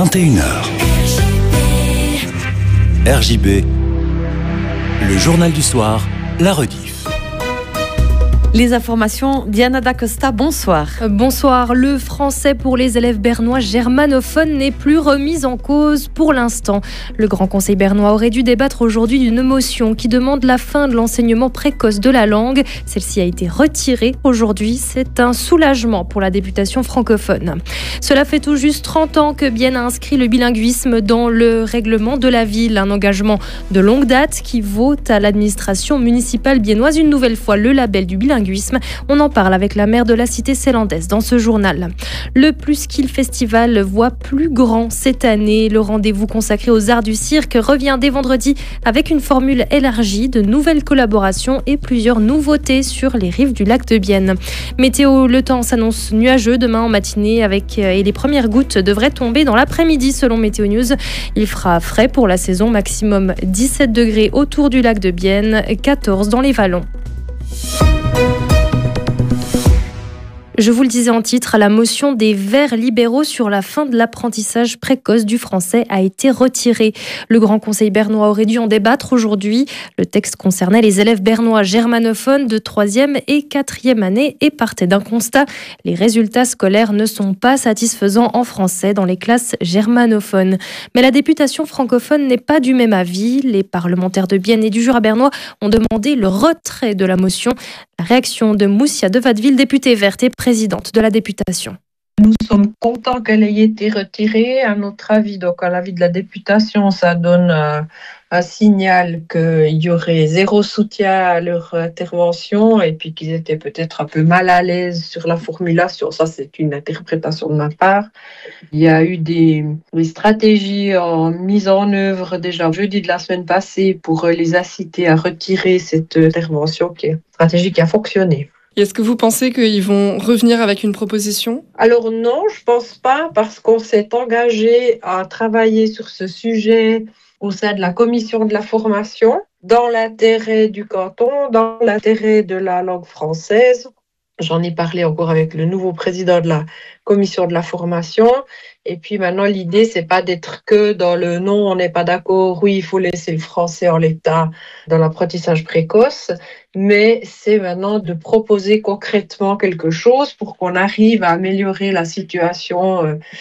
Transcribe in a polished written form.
21h. RJB, le journal du soir, la rediff. Les informations, Diana Dacosta, bonsoir. Bonsoir. Le français pour les élèves bernois germanophones n'est plus remis en cause pour l'instant. Le Grand Conseil bernois aurait dû débattre aujourd'hui d'une motion qui demande la fin de l'enseignement précoce de la langue. Celle-ci a été retirée aujourd'hui. C'est un soulagement pour la députation francophone. Cela fait tout juste 30 ans que Bienne a inscrit le bilinguisme dans le règlement de la ville. Un engagement de longue date qui vaut à l'administration municipale biennoise une nouvelle fois le label du bilinguisme. On en parle avec la maire de la cité célandaise dans ce journal. Le Pluskill Festival voit plus grand cette année. Le rendez-vous consacré aux arts du cirque revient dès vendredi avec une formule élargie, de nouvelles collaborations et plusieurs nouveautés sur les rives du lac de Bienne. Météo, le temps s'annonce nuageux demain en matinée et les premières gouttes devraient tomber dans l'après-midi selon Météo News. Il fera frais pour la saison, maximum 17 degrés autour du lac de Bienne, 14 dans les vallons. Je vous le disais en titre, la motion des Verts libéraux sur la fin de l'apprentissage précoce du français a été retirée. Le Grand Conseil bernois aurait dû en débattre aujourd'hui. Le texte concernait les élèves bernois germanophones de 3e et 4e année et partait d'un constat. Les résultats scolaires ne sont pas satisfaisants en français dans les classes germanophones. Mais la députation francophone n'est pas du même avis. Les parlementaires de Bienne et du Jura bernois ont demandé le retrait de la motion. La réaction de Moussia de Watteville, députée verte et présidente de la députation. Nous sommes contents qu'elle ait été retirée. À notre avis, donc à l'avis de la députation, ça donne un signal qu'il y aurait zéro soutien à leur intervention et puis qu'ils étaient peut-être un peu mal à l'aise sur la formulation. Ça, c'est une interprétation de ma part. Il y a eu des stratégies mises en œuvre déjà jeudi de la semaine passée pour les inciter à retirer cette intervention, qui est une stratégie qui a fonctionné. Est-ce que vous pensez qu'ils vont revenir avec une proposition ? Alors non, je pense pas, parce qu'on s'est engagé à travailler sur ce sujet au sein de la commission de la formation, dans l'intérêt du canton, dans l'intérêt de la langue française. J'en ai parlé encore avec le nouveau président de la commission de la formation. Et puis maintenant, l'idée, c'est pas d'être que dans le non, on n'est pas d'accord, oui, il faut laisser le français en l'état dans l'apprentissage précoce, mais c'est maintenant de proposer concrètement quelque chose pour qu'on arrive à améliorer la situation